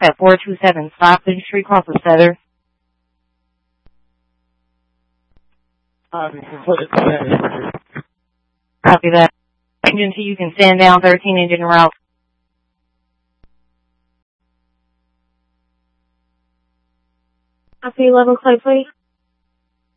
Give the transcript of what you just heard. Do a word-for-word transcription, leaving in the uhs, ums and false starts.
at four two seven Stockton Street, Crawford Center. Copy Copy that. Engine two, you can stand down, thirteen engine route. Copy, level closely.